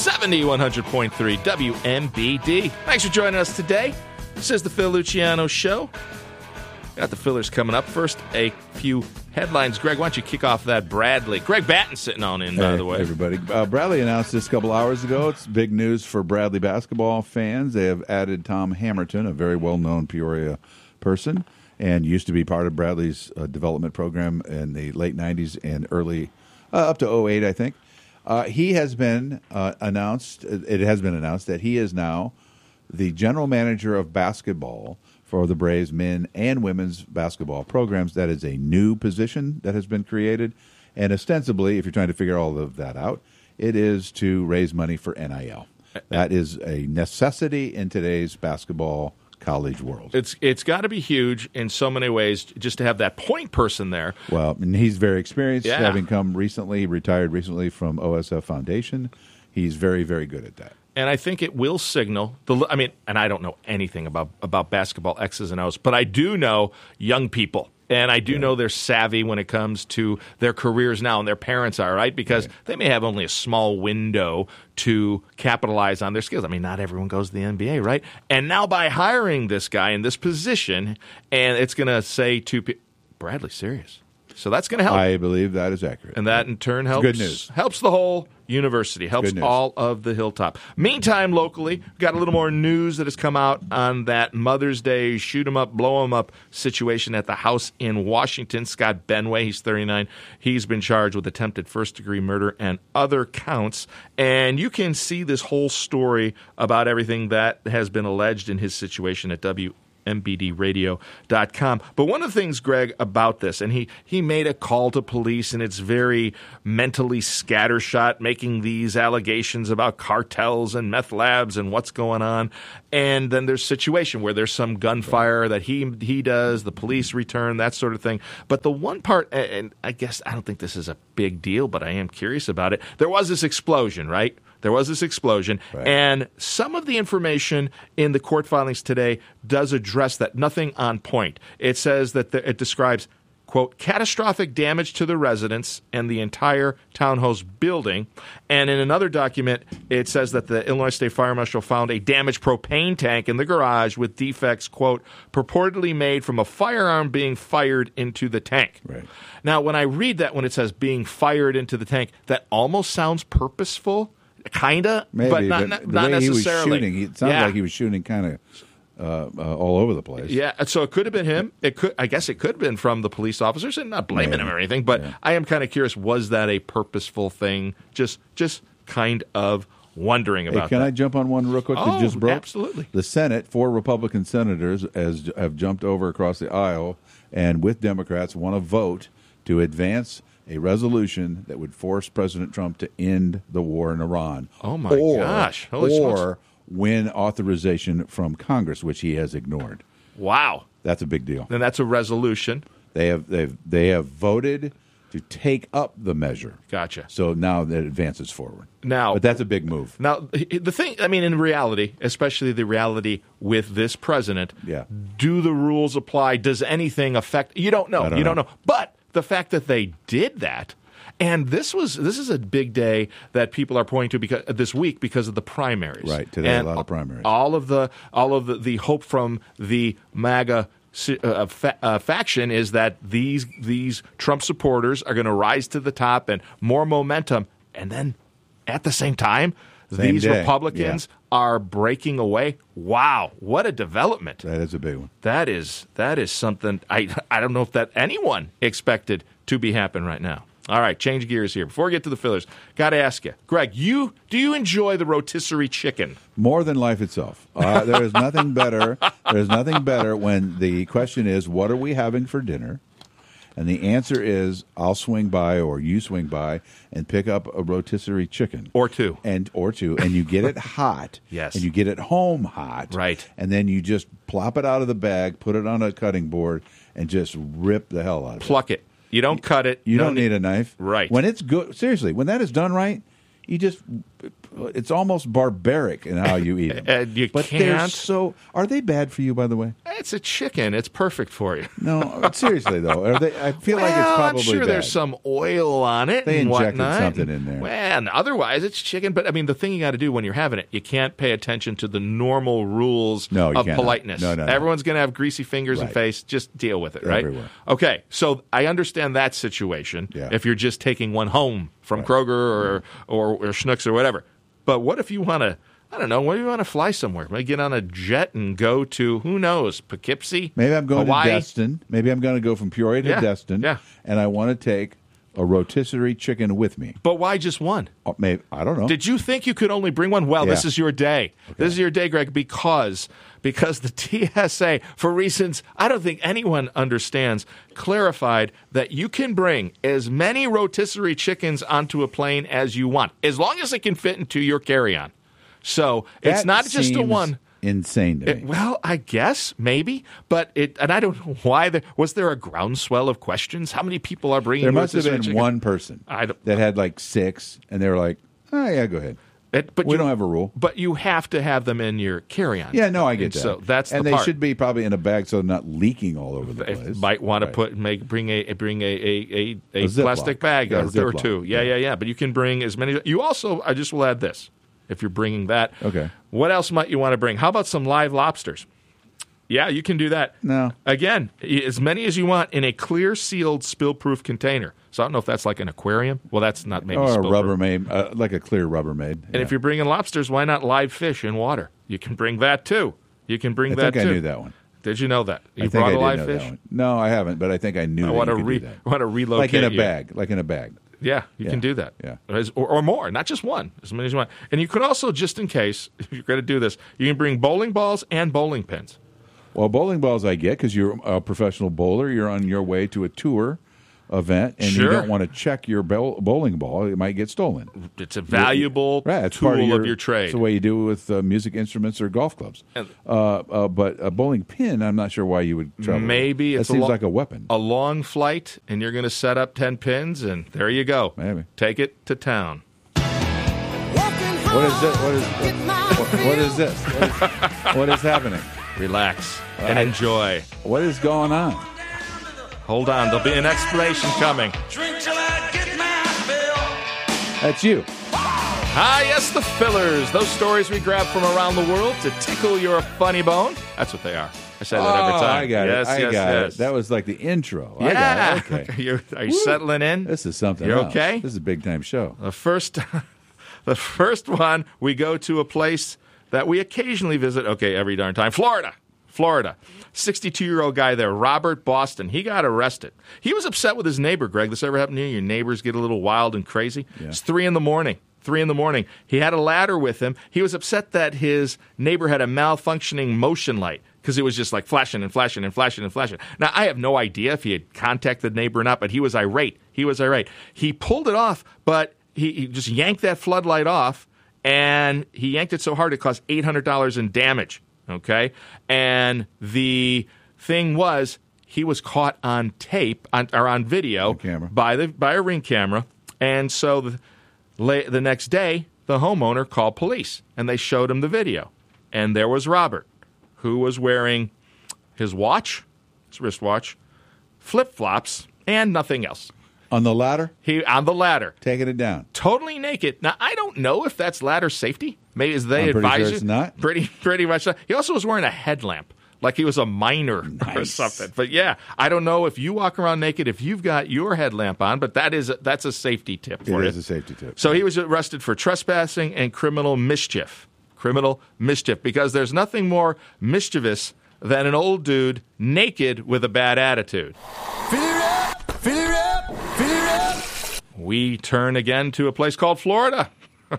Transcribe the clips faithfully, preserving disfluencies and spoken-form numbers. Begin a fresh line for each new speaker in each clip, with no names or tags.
seventy-one hundred point three W M B D. Thanks for joining us today. This is the Phil Luciano Show. Got the fillers coming up. First, a few headlines. Greg, why don't you kick off that Bradley? Greg Batten sitting on in, by
hey,
the way.
everybody. Uh, Bradley announced this a couple hours ago. It's big news for Bradley basketball fans. They have added Tom Hammerton, a very well-known Peoria person, and used to be part of Bradley's uh, development program in the late nineties and early, uh, up to oh eight, I think. Uh, he has been uh, announced, it has been announced that he is now the general manager of basketball for the Braves men and women's basketball programs. That is a new position that has been created. And ostensibly, if you're trying to figure all of that out, it is to raise money for N I L. That is a necessity in today's basketball college world.
It's It's got to be huge in so many ways just to have that point person there.
Well, and he's very experienced,
Yeah.
having come recently, retired recently from O S F Foundation. He's very, very good at that.
And I think it will signal the. I mean, and I don't know anything about, about basketball X's and O's, but I do know young people, and I do yeah. know they're savvy when it comes to their careers now, and their parents are, right? Because right. they may have only a small window to capitalize on their skills. I mean, not everyone goes to the N B A, right? And now by hiring this guy in this position, and it's going to say to people, Bradley's serious. So that's going to help.
I believe that is accurate.
And that in turn helps
good news.
helps the whole university, helps all of the Hilltop. Meantime, locally, we've got a little more news that has come out on that Mother's Day shoot 'em up, blow 'em up situation at the house in Washington. Scott Benway, he's thirty-nine. He's been charged with attempted first-degree murder and other counts. And you can see this whole story about everything that has been alleged in his situation at W M B D radio dot com. But one of the things, Greg, about this, and he, he made a call to police, and it's very mentally scattershot, making these allegations about cartels and meth labs and what's going on. And then there's a situation where there's some gunfire that he he does, the police return, that sort of thing. But the one part, and I guess I don't think this is a big deal, but I am curious about it. There was this explosion, right? There was this explosion, right. And some of the information in the court filings today does address that. Nothing on point. It says that the, it describes, quote, catastrophic damage to the residence and the entire townhouse building. And in another document, it says that the Illinois State Fire Marshal found a damaged propane tank in the garage with defects, quote, purportedly made from a firearm being fired into the tank.
Right.
Now, when I read that, when it says being fired into the tank, that almost sounds purposeful. Kind of, but not,
but
not, not necessarily.
He was shooting, it sounds
yeah.
like he was shooting kind of uh, uh, all over the place.
Yeah, so it could have been him. It could, I guess, it could have been from the police officers, and not blaming
Maybe.
him or anything. But
yeah.
I am kind of curious: was that a purposeful thing? Just, just kind of wondering about.
Hey, can
that.
I jump on one real quick
oh,
that just broke?
Absolutely.
The Senate, four Republican senators, has have jumped over across the aisle, and with Democrats, want to vote to advance a resolution that would force President Trump to end the war in Iran.
Oh, my
or,
gosh. Holy
or
smokes.
win authorization from Congress, which he has ignored.
Wow.
That's a big deal.
Then that's a resolution.
They have they've they have voted to take up the measure.
Gotcha.
So now that advances forward.
Now,
but that's a big move.
Now, the thing, I mean, in reality, especially the reality with this president,
yeah.
do the rules apply? Does anything affect? You don't know.
I don't
you
know.
don't know. But the fact that they did that, and this was this is a big day that people are pointing to because this week because of the primaries.
Right, today
and
a lot of primaries.
All of the all of the, the hope from the MAGA uh, fa- uh, faction is that these these Trump supporters are going to rise to the top and more momentum, and then at the same time,
Same
these
day.
Republicans
yeah.
are breaking away. Wow, what a development!
That is a big one.
That is that is something I I don't know if that anyone expected to be happening right now. All right, change gears here. Before we get to the fillers, got to ask you, Greg, you do you enjoy the rotisserie chicken?
More than life itself. Uh, there is nothing better. There's nothing better when the question is, what are we having for dinner? And the answer is, I'll swing by or you swing by and pick up a rotisserie chicken.
Or two.
And or two. And you get it hot.
Yes.
And you get it home hot.
Right.
And then you just plop it out of the bag, put it on a cutting board, and just rip the hell out of it.
Pluck it. You don't cut it.
You
no
don't need a knife.
Right.
When it's good, seriously, when that is done right, you just it's almost barbaric in how you eat them.
And you
but
can't.
They're so are they bad for you, by the way?
It's a chicken. It's perfect for you.
No, seriously though, are they? I feel
well,
like it's probably
I'm sure
bad.
there's some oil on it.
They
and
injected
whatnot.
something in there.
Well, and otherwise it's chicken. But I mean, the thing you got to do when you're having it, you can't pay attention to the normal rules
no, you
of
cannot.
politeness.
No, no, no.
Everyone's going to have greasy fingers
Right.
and face. Just deal with it, right?
Everywhere.
Okay, so I understand that situation.
Yeah.
If you're just taking one home from
Right.
Kroger or, or or Schnucks or whatever. But what if you want to? I don't know. What if you want to fly somewhere? Maybe get on a jet and go to, who knows, Poughkeepsie?
Maybe I'm going
Hawaii?
to Destin. Maybe I'm going to go from Peoria to
Yeah,
Destin.
yeah.
And I want to take a rotisserie chicken with me.
But why just one?
Oh, maybe I don't know.
Did you think you could only bring one? Well,
Yeah.
this is your day. This is your day, Greg, because because the T S A, for reasons I don't think anyone understands, clarified that you can bring as many rotisserie chickens onto a plane as you want, as long as it can fit into your carry-on. So it's
That
not just a
seems
one.
Insane to
It-
me.
well, I guess maybe, but it and I don't know why. There, was there a groundswell of questions? How many people are bringing?
There must have
rotisserie
been
chicken?
one person
I don't-
that had like six, and they were like, "Oh yeah, go ahead."
It, but
we
you,
don't have a rule.
But you have to have them in your carry-on.
Yeah, no, I get
And
that.
So that's
and
the
they
part.
should be probably in a bag so they're not leaking all over the
They
place.
might want to
Right.
put make bring a bring a a, a, a,
A Ziploc.
plastic bag
Yeah,
or, or
Ziploc.
two. Yeah,
Yeah.
yeah, yeah. But you can bring as many. You also, I just will add this: if you're bringing that,
Okay.
What else might you want to bring? How about some live lobsters? Yeah, you can do that.
No.
Again, as many as you want in a clear, sealed, spill-proof container. So I don't know if that's like an aquarium. Well, that's not maybe
Or a
spill-proof.
Rubbermaid, uh, like a clear Rubbermaid.
And if you're bringing lobsters, why not live fish in water? You can bring that too. You can bring
I
that
think
too.
I knew that one.
Did you know that? You
I think
brought
I
a
did
live
know
fish?
that one. No, I haven't, but I think I knew
I
that
want
you
to
could
re-
do that.
want to relocate
Like in a
you.
bag, like in a bag.
Yeah, you
Yeah.
can do that.
Yeah.
As- Or, or more, not just one, as many as you want. And you can also, just in case, if you're going to do this, you can bring bowling balls and bowling pins.
Well, bowling balls I get because you're a professional bowler. You're on your way to a tour event, and
Sure.
you don't want to check your bow- bowling ball. It might get stolen.
It's a valuable
Right, it's
tool
part of your,
of your trade.
It's the way you do it with uh, music instruments or golf clubs.
And-
uh, uh, but a bowling pin, I'm not sure why you would travel. with.
Maybe
that
it's
seems
a lo-
like a weapon.
A long flight, and you're going to set up ten pins, and there you go.
Maybe.
Take it to town.
What is this? What is what, what is this? What is, what is happening?
Relax and
I-
enjoy.
What is going on?
Hold on, there'll be an explanation coming.
Drink till I get my fill.
That's you.
Ah, yes, the fillers. Those stories we grab from around the world to tickle your funny bone. That's what they are. I say that every
Oh,
time.
I got
yes,
it. I
yes,
got
yes.
it. That was like the intro.
yeah.
I got it. Okay.
You're- are you settling in?
This is something
You're
else.
okay?
This is a big time show.
The first, the first one, we go to a place that we occasionally visit. Okay, every darn time, Florida, Florida. sixty-two-year-old guy there, Robert Boston. He got arrested. He was upset with his neighbor. Greg, this ever happened to you? Your neighbors get a little wild and crazy.
Yeah.
It's three in the morning. Three in the morning. He had a ladder with him. He was upset that his neighbor had a malfunctioning motion light because it was just like flashing and flashing and flashing and flashing. Now, I have no idea if he had contacted the neighbor or not, but he was irate. He was irate. He pulled it off, but he, he just yanked that floodlight off, and he yanked it so hard it caused eight hundred dollars in damage. Okay? And the thing was, he was caught on tape on, or on video
On camera.
by the by a Ring camera, and so the, la- the next day the homeowner called police, and they showed him the video, and there was Robert, who was wearing his watch, his wristwatch, flip flops, and nothing else.
On the ladder,
He on the ladder,
taking it down.
totally naked. Now I don't know if that's ladder safety. Maybe as they
I'm pretty
advise
sure
you,
it's not.
Pretty pretty much. Not. He also was wearing a headlamp, like he was a miner or
Nice.
something. But yeah, I don't know if you walk around naked if you've got your headlamp on, but that is a, that's a safety tip
It
for you.
is a safety tip.
So he was arrested for trespassing and criminal mischief. Criminal mischief, because there's nothing more mischievous than an old dude naked with a bad attitude.
Fill it up, fill it up, fill it up.
We turn again to a place called Florida.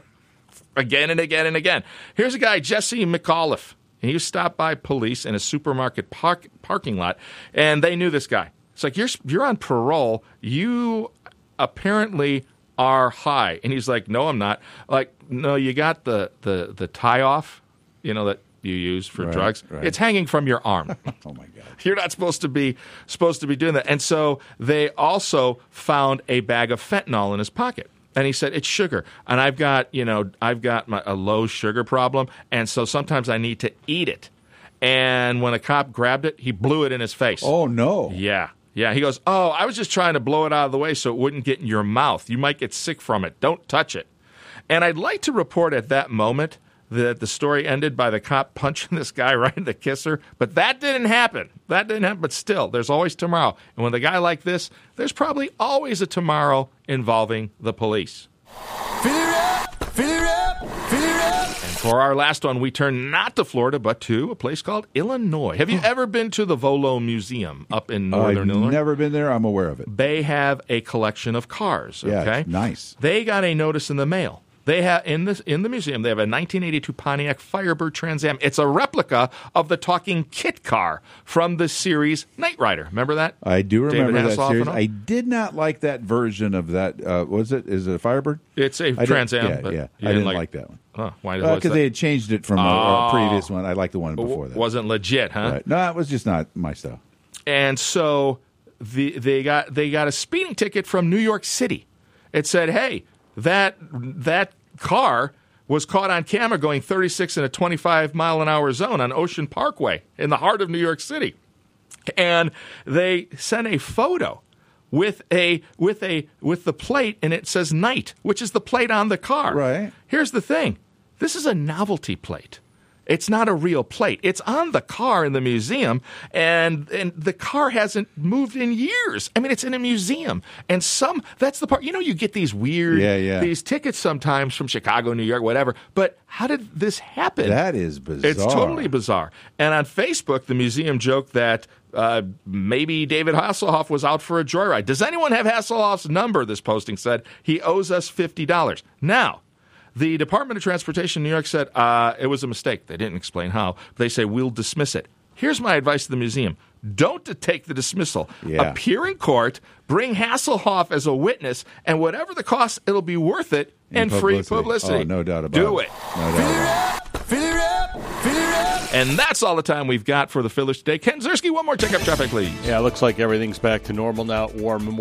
Again and again and again. Here's a guy, Jesse McAuliffe. He was stopped by police in a supermarket park, parking lot, and they knew this guy. It's like, you're you're on parole. You apparently are high. And he's like, no, I'm not. Like, no, you got the, the, the tie off, you know, that you use for
Right,
drugs.
right.
It's hanging from your arm.
Oh my God.
You're not supposed to be supposed to be doing that. And so they also found a bag of fentanyl in his pocket. And he said, it's sugar. And I've got, you know, I've got my, a low sugar problem, and so sometimes I need to eat it. And when a cop grabbed it, he blew it in his face.
Oh, no.
Yeah. Yeah. He goes, oh, I was just trying to blow it out of the way so it wouldn't get in your mouth. You might get sick from it. Don't touch it. And I'd like to report at that moment that the story ended by the cop punching this guy right in the kisser, but that didn't happen. That didn't happen, but still, there's always tomorrow. And with a guy like this, there's probably always a tomorrow involving the police.
Fill it up, fill it up, fill it up.
And for our last one, we turn not to Florida, but to a place called Illinois. Have you ever been to the Volo Museum up in northern
I've
Illinois?
never been there. I'm aware of it.
They have a collection of cars,
Yeah,
okay?
it's nice.
They got a notice in the mail. They have in this in the museum. They have a nineteen eighty-two Pontiac Firebird Trans Am. It's a replica of the talking kit car from the series Knight Rider. Remember that?
I do remember
David
that
Hasselhoff
series.
and all?
I did not like that version of that. Uh, was it? Is it a Firebird?
It's a
I didn't-
Trans Am.
Yeah,
but
yeah.
you
I didn't
like,
like that one.
Oh, why?
Because
what's that?
they had changed it from a,
Oh.
a previous one. I liked the one before that.
Wasn't legit, huh?
Right. No, it was just not my style.
And so the, they got they got a speeding ticket from New York City. It said, "Hey, that that car was caught on camera going thirty-six in a twenty-five mile an hour zone on Ocean Parkway in the heart of New York City." And they sent a photo with a with a with the plate, and it says Knight, which is the plate on the car.
Right.
Here's the thing: this is a novelty plate. It's not a real plate. It's on the car in the museum, and and the car hasn't moved in years. I mean, it's in a museum, and some that's the part. You know, you get these weird
Yeah, yeah.
these tickets sometimes from Chicago, New York, whatever. But how did this happen?
That is bizarre.
It's totally bizarre. And on Facebook, the museum joked that uh, maybe David Hasselhoff was out for a joyride. Does anyone have Hasselhoff's number? This posting said he owes us fifty dollars. Now, the Department of Transportation in New York said uh, it was a mistake. They didn't explain how. They say we'll dismiss it. Here's my advice to the museum. Don't take the dismissal.
Yeah.
Appear in court, bring Hasselhoff as a witness, and whatever the cost, it'll be worth it and,
And
free
publicity.
publicity.
Oh, no doubt about
Do
it.
it.
No doubt about it.
Fill it up, fill it up.
And that's all the time we've got for the Fillers today. Ken Ziersky, one more check-up traffic, please.
Yeah, it looks like everything's back to normal now. Warm